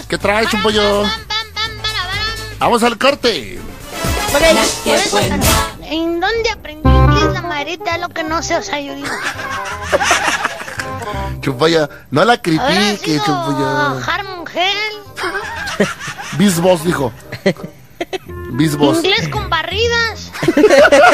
¿Qué traes, Chumpollo? Vamos al corte. ¿En dónde aprendí inglés, la marita? Lo que no sé, o sea, yo digo. Chumpollo, no la critique, Chumpollo. Harmon Hell. Bisbos, dijo. Bisbos. Inglés con barridas.